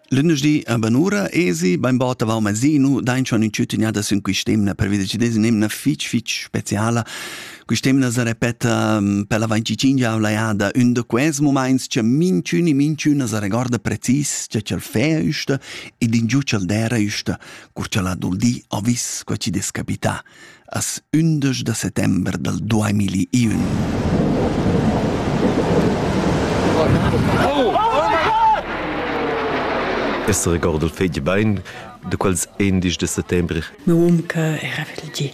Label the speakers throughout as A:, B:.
A: Lunedì a Banura, esi, beim bota va Masinu, dain schon in Ciutiniada sun quistemna, per vedere ci desimnemna fitch speciala. Quistemna si repeta per la 25 avlaiada, un de quels moments che minciuna si ricorda precis che c'è il fea usta ed in giù c'è il dera usta, cur c'è la duldi ho vis qua ci descapita, as 11 de settembre del 2001.
B: Es ricorda il fegli bain de quels 11 de settembre.
C: Meu umca era velgi.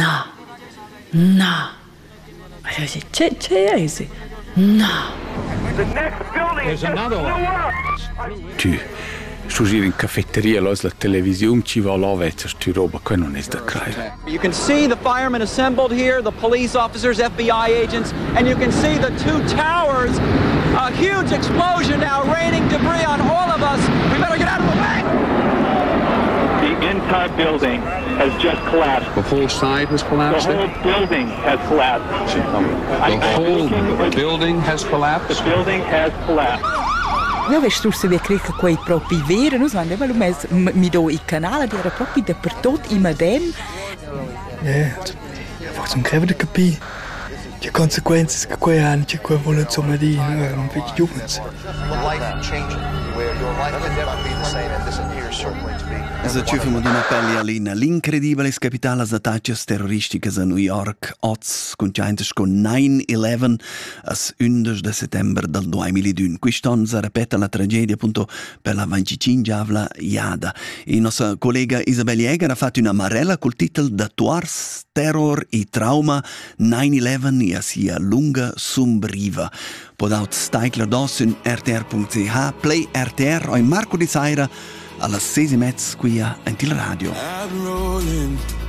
C: Na. Also, c'è esi. Na.
D: There's another one. Tu, in caffetteria, la televisione ci va là, tu roba, che non è da credere.
E: You can see the firemen assembled here, the police officers, FBI agents, and you can see the two towers. A huge explosion now, raining debris on all of us. We better get out of the way!
F: The entire building has just collapsed.
G: The whole side has collapsed?
F: The whole building has collapsed.
G: The whole building has collapsed?
F: The building has collapsed.
C: Ja, weißt du, wie kriege ich quei proprio vero, no? Quando mi do il canale, era proprio dappertutto in dem.
H: Einfach zum Kräfte capire. Die Konsequenzen che quei hanno, che quei vogliono insomma di un po' di giovani.
A: Se ci famo d'un appello all'ina, l'incredibile scapitale attacchi terroristiche a New York, oz, conciantes con 9/11, as 11 de settembre del 2001. Quest'anno si ripete la tragedia appunto per la 25 avla iada. E nostra collega Isabel Jäger ha fatto una marella col titolo D'Atuars, Terror e Trauma 9/11 e sia lunga sombriva. Podaut Steikler dos in rtr.ch, Play RTR o in Marco di Saira alla 6:30 qui a Antil Radio.